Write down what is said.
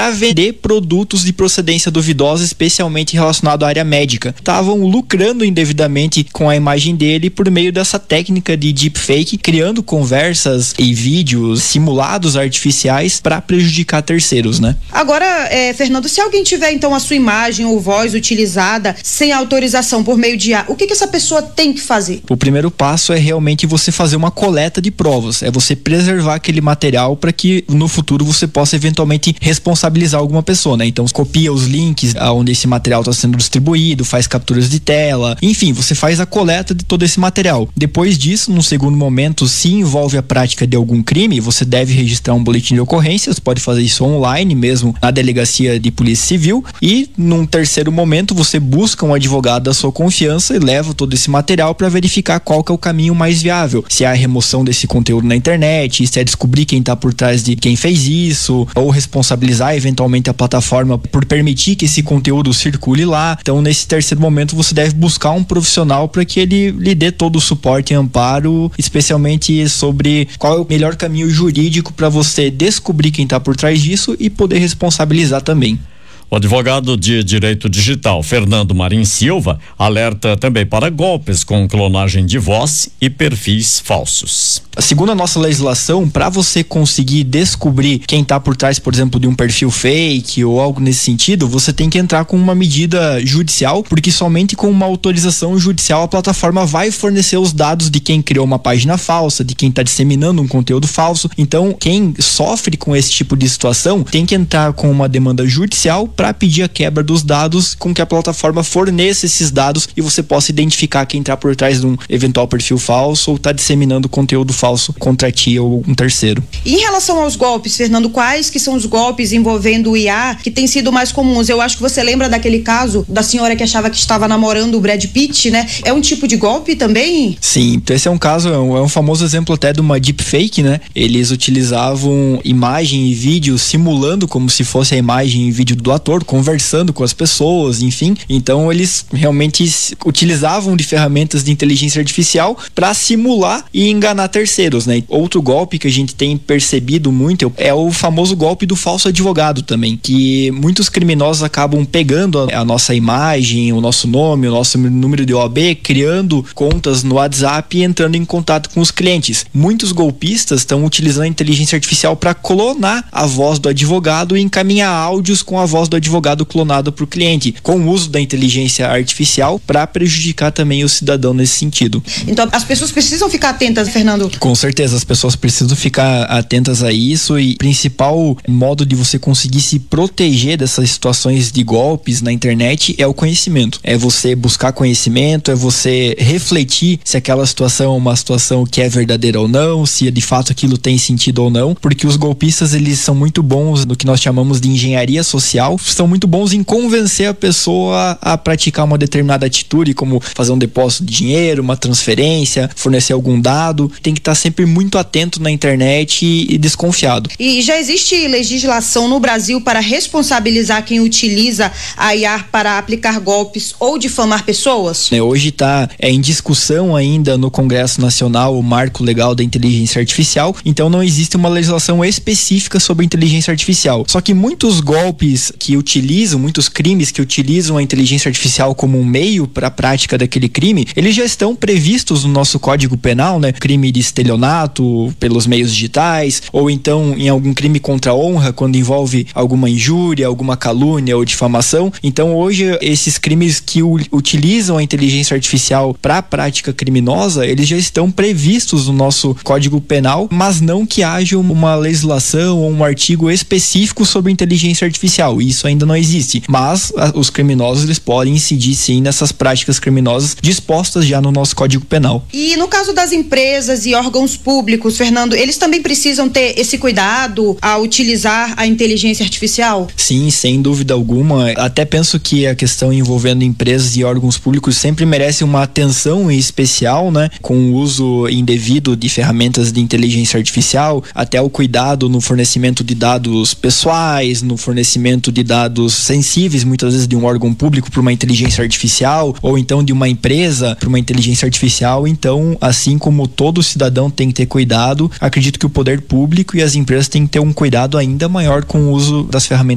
para vender produtos de procedência duvidosa, especialmente relacionado à área médica. Estavam lucrando indevidamente com a imagem dele por meio dessa técnica de deepfake, criando conversas e vídeos simulados artificiais para prejudicar terceiros, né? Agora, Fernando, se alguém tiver então a sua imagem ou voz utilizada sem autorização por meio de IA, o que essa pessoa tem que fazer? O primeiro passo é realmente você fazer uma coleta de provas, é você preservar aquele material para que no futuro você possa eventualmente responsabilizar alguma pessoa, né? Então copia os links onde esse material está sendo distribuído, faz capturas de tela, enfim, você faz a coleta de todo esse material. Depois disso, num segundo momento, se envolve a prática de algum crime, você deve registrar um boletim de ocorrência, você pode fazer isso online mesmo na delegacia de polícia civil, e num terceiro momento você busca um advogado da sua confiança e leva todo esse material para verificar qual que é o caminho mais viável, se é a remoção desse conteúdo na internet, se é descobrir quem está por trás de quem fez isso, ou responsabilizar eventualmente a plataforma por permitir que esse conteúdo circule lá. Então nesse terceiro momento você deve buscar um profissional para que ele lhe dê todo o suporte e amparo, especialmente sobre qual é o melhor caminho jurídico para você descobrir quem está por trás disso e poder responsabilizar também. O advogado de direito digital Fernando Marim Silva alerta também para golpes com clonagem de voz e perfis falsos. Segundo a nossa legislação, para você conseguir descobrir quem está por trás, por exemplo, de um perfil fake ou algo nesse sentido, você tem que entrar com uma medida judicial, porque somente com uma autorização judicial a plataforma vai fornecer os dados de quem criou uma página falsa, de quem está disseminando um conteúdo falso. Então, quem sofre com esse tipo de situação tem que entrar com uma demanda judicial para pedir a quebra dos dados, com que a plataforma forneça esses dados e você possa identificar quem está por trás de um eventual perfil falso ou está disseminando conteúdo falso contra ti ou um terceiro. E em relação aos golpes, Fernando, quais que são os golpes envolvendo o IA que têm sido mais comuns? Eu acho que você lembra daquele caso da senhora que achava que estava namorando o Brad Pitt, né? É um tipo de golpe também? Sim, então esse é um caso, é um famoso exemplo até de uma deepfake, né? Eles utilizavam imagem e vídeo simulando como se fosse a imagem e vídeo do ator, conversando com as pessoas, enfim. Então eles realmente utilizavam de ferramentas de inteligência artificial para simular e enganar terceiros, né? Outro golpe que a gente tem percebido muito é o famoso golpe do falso advogado também, que muitos criminosos acabam pegando a nossa imagem, o nosso nome, o nosso número de OAB, criando contas no WhatsApp e entrando em contato com os clientes. Muitos golpistas estão utilizando a inteligência artificial para clonar a voz do advogado e encaminhar áudios com a voz do advogado clonado para o cliente, com o uso da inteligência artificial para prejudicar também o cidadão nesse sentido. Então as pessoas precisam ficar atentas, Fernando? Com certeza, as pessoas precisam ficar atentas a isso, e o principal modo de você conseguir se proteger dessas situações de golpes na internet é o conhecimento. É você buscar conhecimento, é você refletir se aquela situação é uma situação que é verdadeira ou não, se de fato aquilo tem sentido ou não, porque os golpistas, eles são muito bons no que nós chamamos de engenharia social, são muito bons em convencer a pessoa a praticar uma determinada atitude, como fazer um depósito de dinheiro, uma transferência, fornecer algum dado. Tem que estar sempre muito atento na internet e desconfiado. E já existe legislação no Brasil para responsabilizar quem utiliza a IA para aplicar golpes ou difamar pessoas? Hoje está em discussão ainda no Congresso Nacional o marco legal da inteligência artificial, então não existe uma legislação específica sobre inteligência artificial. Só que muitos golpes que utilizam, muitos crimes que utilizam a inteligência artificial como um meio para a prática daquele crime, eles já estão previstos no nosso Código Penal, né? Crime de estelionato pelos meios digitais, ou então em algum crime contra a honra, quando envolve alguma injúria, alguma calúnia ou difamação. Então hoje esses crimes que utilizam a inteligência artificial para a prática criminosa, eles já estão previstos no nosso Código Penal, mas não que haja uma legislação ou um artigo específico sobre inteligência artificial. Isso ainda não existe, mas os criminosos, eles podem incidir sim nessas práticas criminosas dispostas já no nosso Código Penal. E no caso das empresas e órgãos públicos, Fernando, eles também precisam ter esse cuidado ao utilizar a inteligência artificial? Sim, sem dúvida alguma. Até penso que a questão envolvendo empresas e órgãos públicos sempre merece uma atenção especial, né? Com o uso indevido de ferramentas de inteligência artificial, até o cuidado no fornecimento de dados pessoais, no fornecimento de dados sensíveis, muitas vezes de um órgão público para uma inteligência artificial, ou então de uma empresa para uma inteligência artificial. Então, assim como todo cidadão tem que ter cuidado, acredito que o poder público e as empresas têm que ter um cuidado ainda maior com o uso das ferramentas